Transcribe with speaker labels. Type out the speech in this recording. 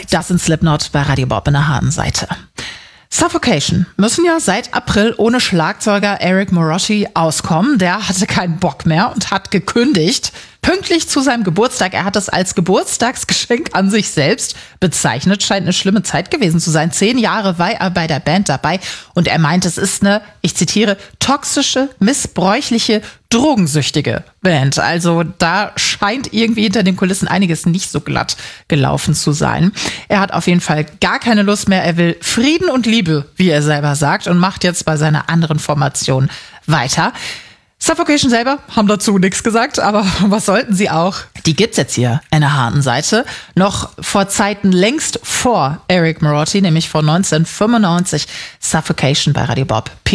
Speaker 1: Das sind Slipknot bei Radio Bob in der harten Seite. Suffocation müssen ja seit April ohne Schlagzeuger Eric Morotti auskommen. Der hatte keinen Bock mehr und hat gekündigt. Pünktlich zu seinem Geburtstag. Er hat es als Geburtstagsgeschenk an sich selbst bezeichnet. Scheint eine schlimme Zeit gewesen zu sein. 10 Jahre war er bei der Band dabei. Und er meint, es ist eine, ich zitiere, toxische, missbräuchliche, drogensüchtige Band. Also da scheint irgendwie hinter den Kulissen einiges nicht so glatt gelaufen zu sein. Er hat auf jeden Fall gar keine Lust mehr. Er will Frieden und Liebe, wie er selber sagt, und macht jetzt bei seiner anderen Formation weiter. Suffocation selber haben dazu nichts gesagt, aber was sollten sie auch? Die gibt's jetzt hier in der harten Seite. Noch vor Zeiten längst vor Eric Morotti, nämlich vor 1995. Suffocation bei Radio Bob.